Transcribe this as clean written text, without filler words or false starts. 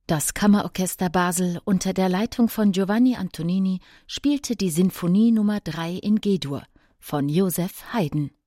Das Kammerorchester Basel unter der Leitung von Giovanni Antonini spielte die Sinfonie Nummer 3 in G-Dur von Joseph Haydn.